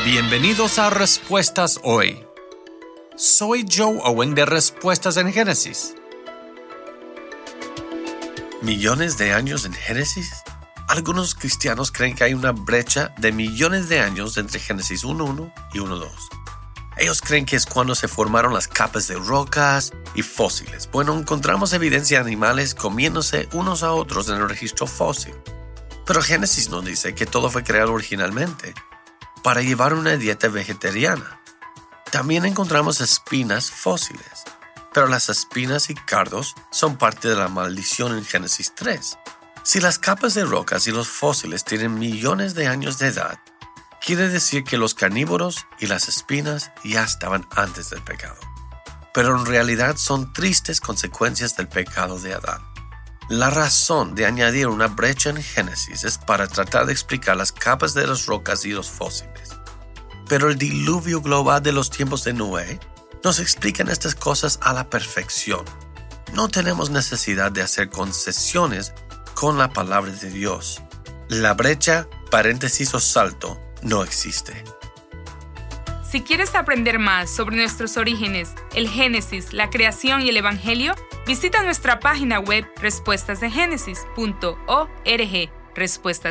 Bienvenidos a Respuestas Hoy. Soy Joe Owen de Respuestas en Génesis. ¿Millones de años en Génesis? Algunos cristianos creen que hay una brecha de millones de años entre Génesis 1.1 y 1.2. Ellos creen que es cuando se formaron las capas de rocas y fósiles. Bueno, encontramos evidencia de animales comiéndose unos a otros en el registro fósil. Pero Génesis nos dice que todo fue creado originalmente para llevar una dieta vegetariana. También encontramos espinas fósiles, pero las espinas y cardos son parte de la maldición en Génesis 3. Si las capas de rocas y los fósiles tienen millones de años de edad, quiere decir que los carnívoros y las espinas ya estaban antes del pecado. Pero en realidad son tristes consecuencias del pecado de Adán. La razón de añadir una brecha en Génesis es para tratar de explicar las capas de las rocas y los fósiles. Pero el diluvio global de los tiempos de Noé nos explican estas cosas a la perfección. No tenemos necesidad de hacer concesiones con la palabra de Dios. La brecha, paréntesis o salto, no existe. Si quieres aprender más sobre nuestros orígenes, el Génesis, la creación y el Evangelio, visita nuestra página web respuestasdegénesis.org. Respuestas